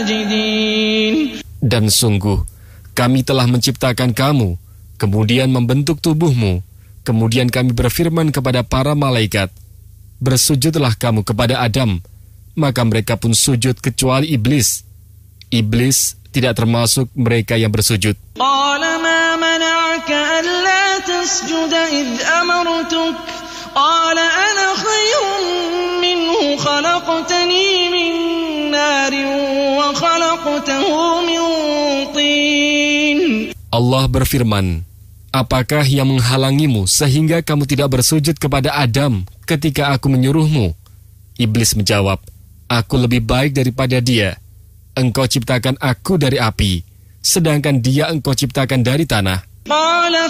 ساجدين. Dan sungguh, kami telah menciptakan kamu, kemudian membentuk tubuhmu, kemudian kami berfirman kepada para malaikat, bersujudlah kamu kepada Adam, maka mereka pun sujud kecuali iblis. Iblis tidak termasuk mereka yang bersujud. قال ما منعك ألا تسجد إذ أمرتك قال أنا خير منه خلقتني من نار وخلقته من طين. Allah berfirman, apakah yang menghalangimu sehingga kamu tidak bersujud kepada Adam ketika aku menyuruhmu? Iblis menjawab, aku lebih baik daripada dia. Engkau ciptakan aku dari api, sedangkan dia engkau ciptakan dari tanah. قال